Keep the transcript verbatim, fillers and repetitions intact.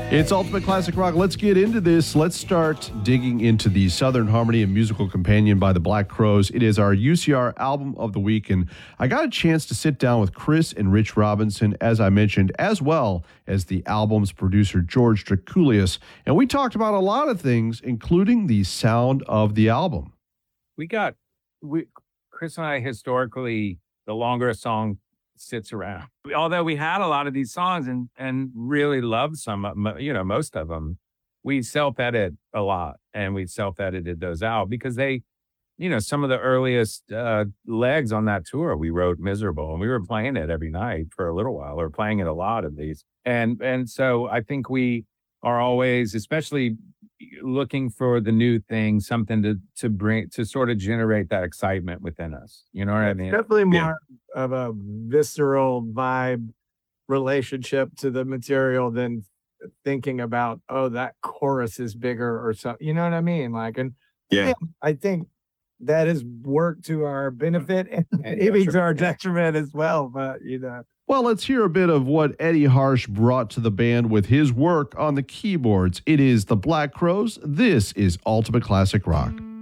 It's Ultimate Classic Rock. Let's get into this. Let's start digging into the Southern Harmony and Musical Companion by the Black Crowes. It is our U C R album of the week, and I got a chance to sit down with Chris and Rich Robinson, as I mentioned, as well as the album's producer, George Drakoulias. And we talked about a lot of things, including the sound of the album. We got, we Chris and I, historically, the longer a song sits around. Although we had a lot of these songs and and really loved some, you know, most of them, we self-edit a lot, and we self-edited those out because they, you know, some of the earliest uh, legs on that tour, we wrote Miserable, and we were playing it every night for a little while, or playing it a lot at least. And and so I think we are always, especially looking for the new thing, something to to bring, to sort of generate that excitement within us. You know what I mean? Definitely more yeah. of a visceral vibe relationship to the material than thinking about, oh, that chorus is bigger or something. You know what I mean? Like, and yeah, I think that has worked to our benefit and maybe to our detriment as well. But you know. Well, let's hear a bit of what Eddie Harsh brought to the band with his work on the keyboards. It is the Black Crowes. This is Ultimate Classic Rock.